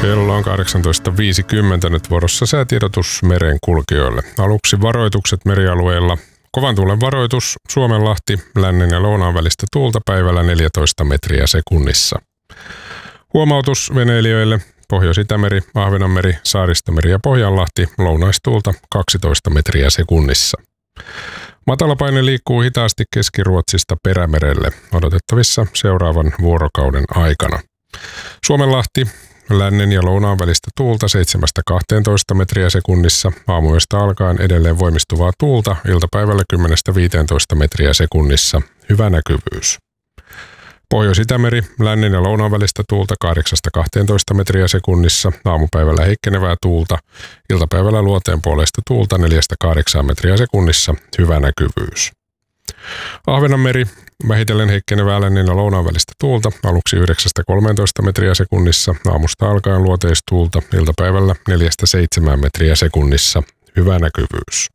Kello on 18.50 nyt vuorossa säätiedotus merenkulkijoille. Aluksi varoitukset merialueilla. Kovan tuulen varoitus Suomenlahti, lännen ja lounaan välistä tuulta päivällä 14 metriä sekunnissa. Huomautus veneilijöille. Pohjois-Itämeri, Ahvenanmeri, Saaristomeri ja Pohjanlahti, lounaistuulta 12 metriä sekunnissa. Matalapaine liikkuu hitaasti Keski-Ruotsista Perämerelle, odotettavissa seuraavan vuorokauden aikana. Suomenlahti, lännen ja lounaan välistä tuulta 7-12 metriä sekunnissa, aamuyöstä alkaen edelleen voimistuvaa tuulta, iltapäivällä 10-15 metriä sekunnissa, hyvä näkyvyys. Pohjois-Itämeri, lännen ja lounaan välistä tuulta 8-12 metriä sekunnissa, aamupäivällä heikkenevää tuulta, iltapäivällä luoteen puolesta tuulta 4-8 metriä sekunnissa, hyvä näkyvyys. Ahvenanmeri, vähitellen heikkenevää lännen ja lounaan välistä tuulta, aluksi 9-13 metriä sekunnissa, aamusta alkaen luoteistuulta, iltapäivällä 4-7 metriä sekunnissa, hyvä näkyvyys.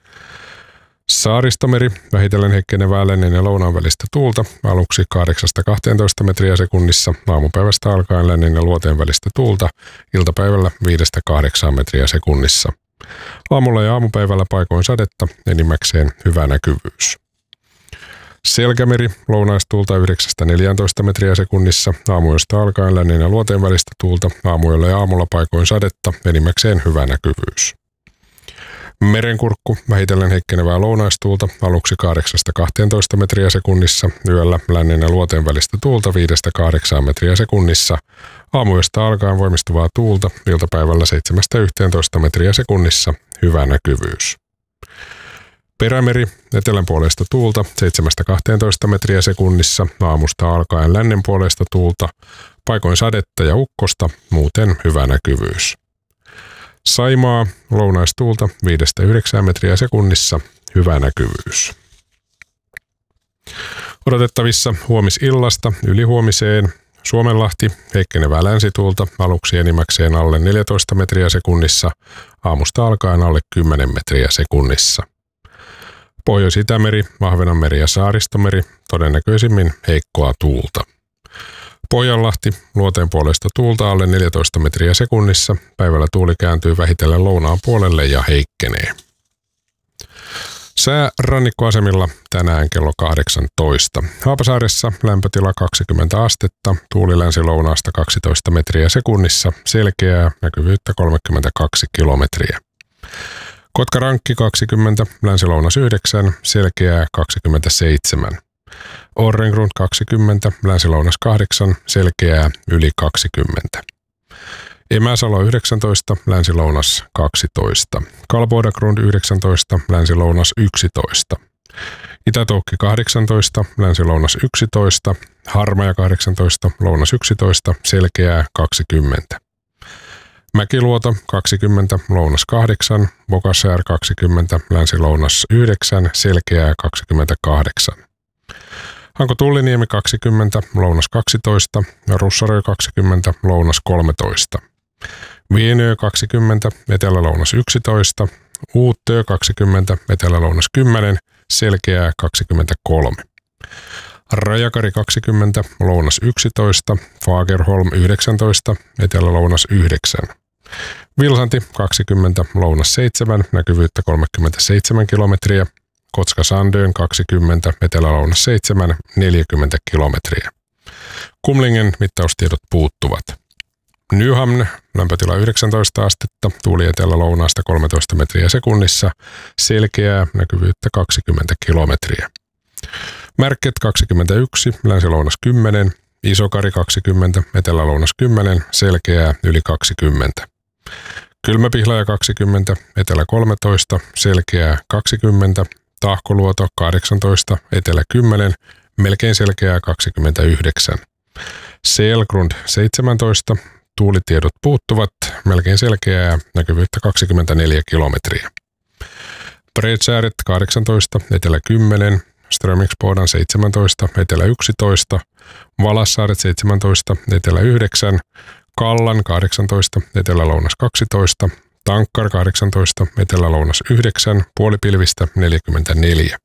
Saaristomeri, vähitellen heikkenevää lännen ja lounaan välistä tuulta, aluksi 8-12 metriä sekunnissa, aamupäivästä alkaen lännen ja luoteen välistä tuulta, iltapäivällä 5-8 metriä sekunnissa. Aamulla ja aamupäivällä paikoin sadetta, enimmäkseen hyvä näkyvyys. Selkämeri, lounaistuulta 9-14 metriä sekunnissa, aamuyöstä alkaen lännen ja luoteen välistä tuulta, aamuyöllä ja aamulla paikoin sadetta, enimmäkseen hyvä näkyvyys. Merenkurkku, vähitellen heikkenevää lounaistuulta, aluksi 8-12 metriä sekunnissa, yöllä lännen ja luoteen välistä tuulta 5-8 metriä sekunnissa, aamuyöstä alkaen voimistuvaa tuulta, iltapäivällä 7-11 metriä sekunnissa, hyvä näkyvyys. Perämeri, etelän puolesta tuulta 7-12 metriä sekunnissa, aamusta alkaen lännen puolesta tuulta, paikoin sadetta ja ukkosta, muuten hyvä näkyvyys. Saimaa, lounaistuulta 5-9 metriä sekunnissa, hyvä näkyvyys. Odotettavissa huomisillasta ylihuomiseen Suomenlahti, heikkenevää länsituulta, aluksi enimmäkseen alle 14 metriä sekunnissa, aamusta alkaen alle 10 metriä sekunnissa. Pohjois-Itämeri, Ahvenanmeri ja Saaristomeri, todennäköisimmin heikkoa tuulta. Pohjanlahti, luoteen puolesta tuulta alle 14 metriä sekunnissa, päivällä tuuli kääntyy vähitellen lounaan puolelle ja heikkenee. Sää rannikkoasemilla tänään kello 18. Haapasaaressa lämpötila 20 astetta, tuuli länsi-lounaasta 12 metriä sekunnissa, selkeää, näkyvyyttä 32 kilometriä. Kotkarankki 20, länsi-lounas 9, selkeää 27. Orrengrund 20, länsi-lounas 8, selkeää yli 20. Emäsalo 19, länsi-lounas 12. Kalbodagrund 19, länsi-lounas 11. Itätoukki 18, länsi-lounas 11. Harmaja 18, lounas 11, selkeää 20. Mäkiluoto 20, lounas 8, Bokasaar 20, länsi-lounas 9, selkeää 28. Hanko Tulliniemi 20, lounas 12, Russarö 20, lounas 13. Vienö 20, etelä-lounas 11, Uuttöö 20, etelä-lounas 10, selkeää 23. Rajakari 20, lounas 11, Fagerholm 19, etelä-lounas 9. Vilhanti 20, lounas 7, näkyvyyttä 37 kilometriä. Kotka-Sandön 20, etelä-lounas 7, 40 kilometriä. Kumlingen mittaustiedot puuttuvat. Nyhamn, lämpötila 19 astetta, tuuli etelä-lounaasta 13 metriä sekunnissa, selkeää, näkyvyyttä 20 kilometriä. Märket 21, länsi-lounas 10, Isokari 20, etelä-lounas 10, selkeää, yli 20. Kylmäpihlaja 20, etelä 13, selkeää 20, Tahkoluoto 18, etelä 10, melkein selkeää 29. Selgrund 17, tuulitiedot puuttuvat, melkein selkeää, näkyvyyttä 24 kilometriä. Bredsääret 18, etelä 10, Strömingsbodan 17, etelä 11, Valassaaret 17, etelä 9, Kallan 18, etelä-lounas 12, Tankkar 18, etelä-lounas 9, puolipilvistä 44.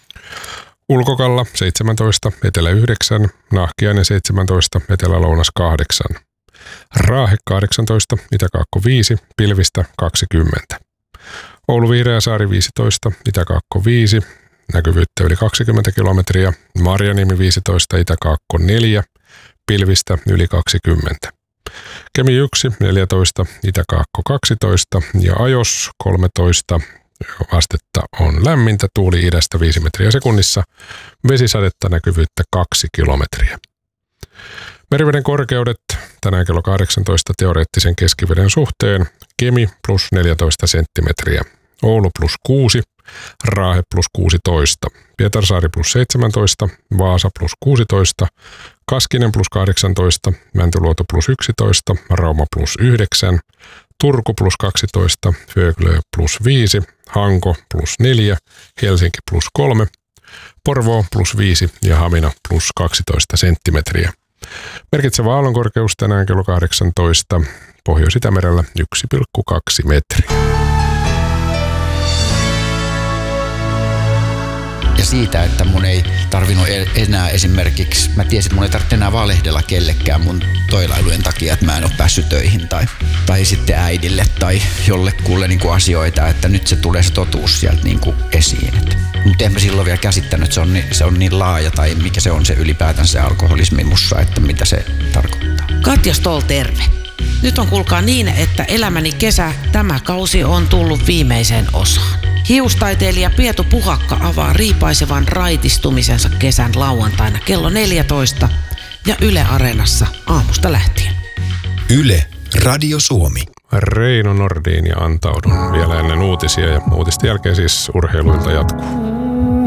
Ulkokalla 17, etelä 9, Nahkiainen 17, etelä-lounas 8. Raahe 18, Itä-Kaakko 5, pilvistä 20. Oulu Vihreäsaari 15, Itä-Kaakko 5, näkyvyyttä yli 20 kilometriä. Marjaniemi 15, Itä-Kaakko 4, pilvistä yli 20. Kemi 1, 14, Itä-Kaakko 12 ja Ajos 13. Astetta on lämmintä, tuuli idästä 5 metriä sekunnissa, vesisadetta näkyvyyttä 2 kilometriä. Meriveden korkeudet tänään kello 18 teoreettisen keskiveden suhteen. Kemi plus 14 senttimetriä, Oulu plus 6, Raahe plus 16, Pietarsaari plus 17, Vaasa plus 16, Kaskinen plus 18, Mäntyluoto plus 11, Rauma plus 9, Turku plus 12, Föglö plus 5, Hanko plus 4, Helsinki plus 3, Porvoo plus 5 ja Hamina plus 12 senttimetriä. Merkitsevä aallonkorkeus tänään kello 18, Pohjois-Itämerellä 1,2 metriä. Ja siitä, että mun ei tarvinnut enää esimerkiksi, mä tiesin, että mun ei tarvitse enää valehdella kellekään mun toilailujen takia, että mä en ole päässyt töihin tai sitten äidille tai jollekulle niin kuin asioita, että nyt se tulee se totuus sieltä niin kuin esiin. Mutta en mä silloin vielä käsittänyt, että se on niin laaja tai mikä se on se ylipäätään se alkoholismi mussa, että mitä se tarkoittaa. Katja Stoll, terve. Nyt on kuulkaa niin, että elämäni kesä, tämä kausi on tullut viimeiseen osaan. Hiustaiteilija Pietu Puhakka avaa riipaisevan raitistumisensa kesän lauantaina kello 14 ja Yle Areenassa aamusta lähtien. Yle Radio Suomi. Reino Nordin ja antaudun vielä ennen uutisia ja uutisten jälkeen siis urheiluilta jatkuu.